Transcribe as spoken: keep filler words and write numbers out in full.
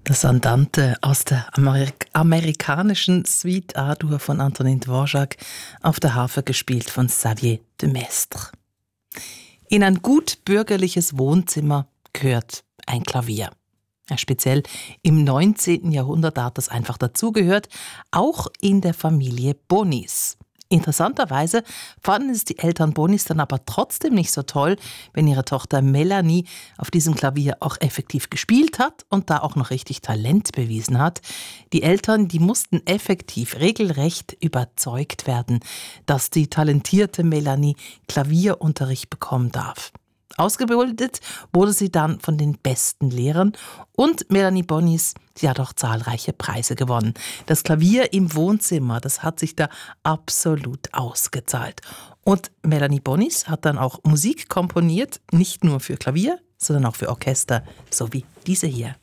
Das Andante aus der Amerik- amerikanischen Suite A-Dur von Antonin Dvorak, auf der Harfe gespielt von Xavier de Maistre. In ein gut bürgerliches Wohnzimmer gehört ein Klavier. Ja, speziell im neunzehnten Jahrhundert hat das einfach dazugehört, auch in der Familie Bonis. Interessanterweise fanden es die Eltern Bonis dann aber trotzdem nicht so toll, wenn ihre Tochter Melanie auf diesem Klavier auch effektiv gespielt hat und da auch noch richtig Talent bewiesen hat. Die Eltern, die mussten effektiv regelrecht überzeugt werden, dass die talentierte Melanie Klavierunterricht bekommen darf. Ausgebildet wurde sie dann von den besten Lehrern und Melanie Bonis, sie hat auch zahlreiche Preise gewonnen. Das Klavier im Wohnzimmer, das hat sich da absolut ausgezahlt. Und Melanie Bonis hat dann auch Musik komponiert, nicht nur für Klavier, sondern auch für Orchester, so wie diese hier.